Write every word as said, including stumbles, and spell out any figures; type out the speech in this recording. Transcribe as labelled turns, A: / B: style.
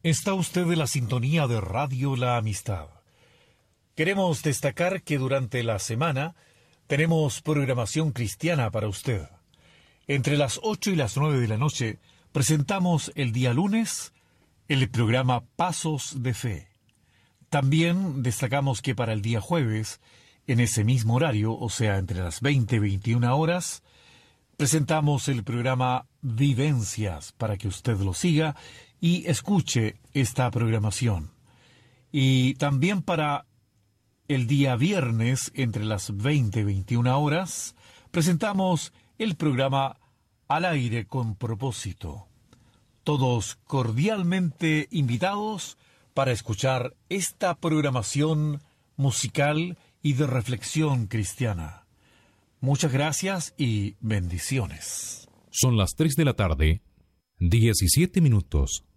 A: Está usted en la sintonía de Radio La Amistad. Queremos destacar que durante la semana tenemos programación cristiana para usted. Entre las ocho y las nueve de la noche presentamos el día lunes el programa Pasos de Fe. También destacamos que para el día jueves, en ese mismo horario, o sea, entre las veinte y veintiuna horas, presentamos el programa Vivencias para que usted lo siga y escuche esta programación. Y también para el día viernes, entre las veinte y veintiuna horas, presentamos el programa Al Aire con Propósito. Todos cordialmente invitados para escuchar esta programación musical y de reflexión cristiana. Muchas gracias y bendiciones.
B: Son las tres de la tarde, diecisiete minutos.